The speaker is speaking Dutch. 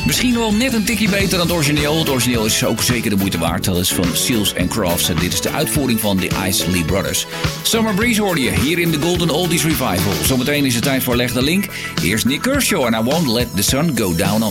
Misschien wel net een tikje beter dan het origineel. Het origineel is ook zeker de moeite waard. Dat is van Seals & Crofts en dit is de uitvoering van de Isley Brothers. Summer Breeze hoorde je hier in de Golden Oldies Revival. Zometeen is het tijd voor Leg de Link. Eerst Nick Kershaw en I Won't Let the Sun Go Down on